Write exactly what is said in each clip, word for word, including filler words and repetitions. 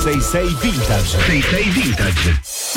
sei sei Vintage. sei sei Vintage.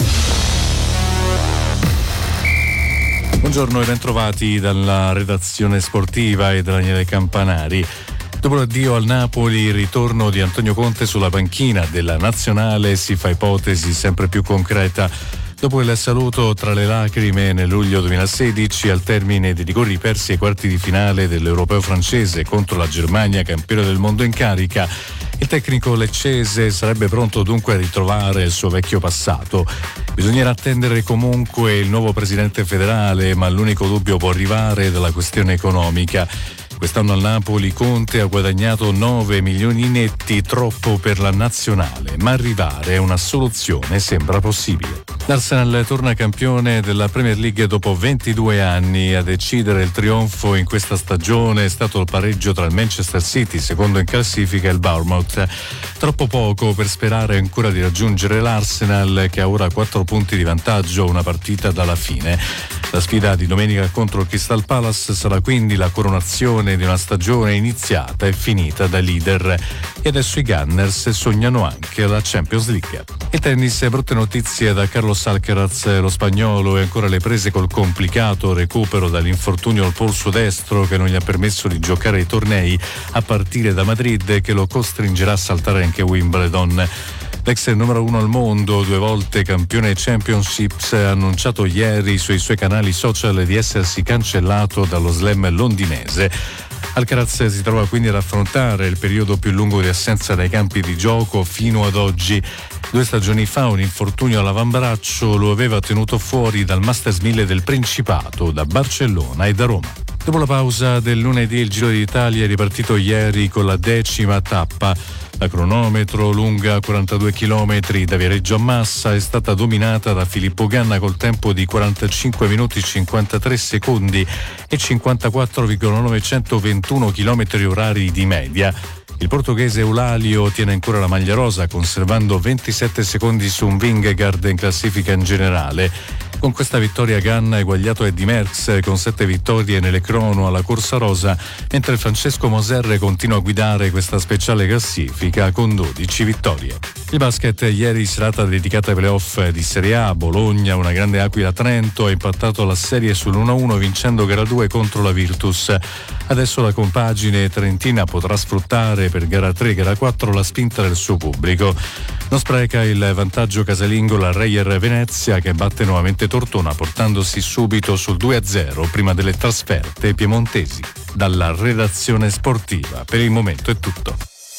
Buongiorno e bentrovati dalla redazione sportiva e da Daniele Campanari. Dopo l'addio al Napoli, il ritorno di Antonio Conte sulla panchina della nazionale si fa ipotesi sempre più concreta. Dopo il saluto tra le lacrime nel luglio duemilasedici, al termine dei rigori persi ai quarti di finale dell'Europeo francese contro la Germania, campione del mondo in carica, il tecnico leccese sarebbe pronto dunque a ritrovare il suo vecchio passato. Bisognerà attendere comunque il nuovo presidente federale, ma l'unico dubbio può arrivare dalla questione economica. Quest'anno al Napoli Conte ha guadagnato nove milioni netti, troppo per la nazionale, ma arrivare a una soluzione sembra possibile. L'Arsenal torna campione della Premier League dopo ventidue anni. A decidere il trionfo in questa stagione è stato il pareggio tra il Manchester City, secondo in classifica, e il Bournemouth. Troppo poco per sperare ancora di raggiungere l'Arsenal, che ha ora quattro punti di vantaggio, una partita dalla fine. La sfida di domenica contro il Crystal Palace sarà quindi la coronazione di una stagione iniziata e finita da leader. E adesso i Gunners sognano anche la Champions League. Il tennis, brutte notizie da Carlos Alcaraz, lo spagnolo, e ancora le prese col complicato recupero dall'infortunio al polso destro che non gli ha permesso di giocare ai tornei a partire da Madrid, che lo costringerà a saltare anche Wimbledon. L'ex numero uno al mondo, due volte campione Championships, ha annunciato ieri sui suoi canali social di essersi cancellato dallo slam londinese. Alcaraz si trova quindi ad affrontare il periodo più lungo di assenza dai campi di gioco fino ad oggi. Due stagioni fa un infortunio all'avambraccio lo aveva tenuto fuori dal Masters mille del Principato, da Barcellona e da Roma. Dopo la pausa del lunedì, il Giro d'Italia è ripartito ieri con la decima tappa. La cronometro, lunga quarantadue chilometri da Viareggio a Massa, è stata dominata da Filippo Ganna col tempo di quarantacinque minuti cinquantatré secondi e cinquantaquattro virgola novecentoventuno chilometri orari di media. Il portoghese Eulalio tiene ancora la maglia rosa, conservando ventisette secondi su un Vingegaard in classifica in generale. Con questa vittoria Ganna ha eguagliato Eddy Merckx con sette vittorie nelle crono alla corsa rosa, mentre Francesco Moser continua a guidare questa speciale classifica con dodici vittorie. Il basket, ieri serata dedicata ai playoff di Serie A, Bologna, una grande Aquila Trento, ha impattato la serie sull'uno a uno vincendo gara due contro la Virtus. Adesso la compagine trentina potrà sfruttare per gara tre e gara quattro la spinta del suo pubblico. Non spreca il vantaggio casalingo la Reyer Venezia, che batte nuovamente Tortona portandosi subito sul due a zero prima delle trasferte piemontesi. Dalla redazione sportiva per il momento è tutto.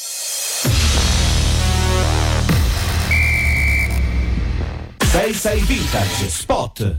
sei sei Vintage Spot.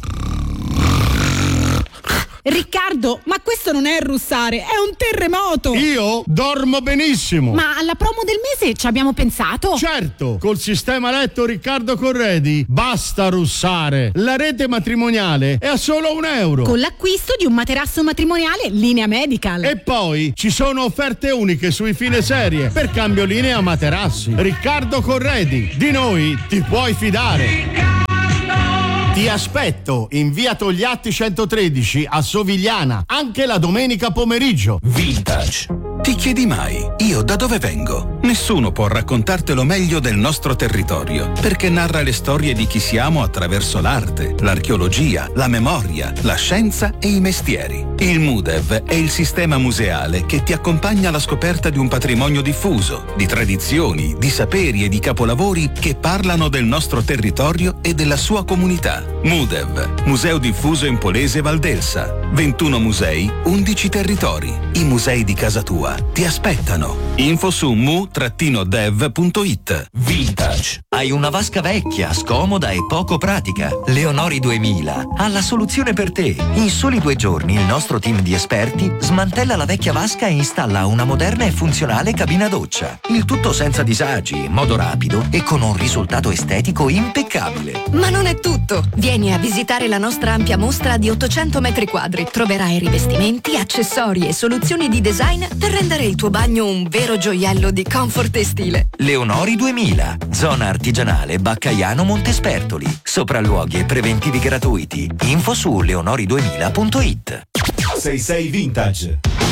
Riccardo, ma questo non è russare, è un terremoto! Io dormo benissimo! Ma alla promo del mese ci abbiamo pensato? Certo! Col sistema letto Riccardo Corredi basta russare! La rete matrimoniale è a solo un euro! Con l'acquisto di un materasso matrimoniale Linea Medical! E poi ci sono offerte uniche sui fine serie per cambio linea materassi. Riccardo Corredi, di noi ti puoi fidare! Ti aspetto in via Togliatti centotredici a Sovigliana, anche la domenica pomeriggio. Vintage. Ti chiedi mai, io da dove vengo? Nessuno può raccontartelo meglio del nostro territorio, perché narra le storie di chi siamo attraverso l'arte, l'archeologia, la memoria, la scienza e i mestieri. Il MUDEV è il sistema museale che ti accompagna alla scoperta di un patrimonio diffuso, di tradizioni, di saperi e di capolavori che parlano del nostro territorio e della sua comunità. MUDEV, Museo diffuso in Polese e Valdelsa. ventuno musei, undici territori. I musei di casa tua ti aspettano. Info su mu dev punto it. Vintage. Hai una vasca vecchia, scomoda e poco pratica? Leonori duemila ha la soluzione per te. In soli due giorni il nostro team di esperti smantella la vecchia vasca e installa una moderna e funzionale cabina doccia. Il tutto senza disagi, in modo rapido e con un risultato estetico impeccabile. Ma non è tutto. Vieni a visitare la nostra ampia mostra di ottocento metri quadri. Troverai rivestimenti, accessori e soluzioni di design per rendere il tuo bagno un vero gioiello di comfort e stile. Leonori duemila, zona artigianale Baccaiano Montespertoli. Sopralluoghi e preventivi gratuiti. Info su leonori duemila punto it. sei sei Vintage.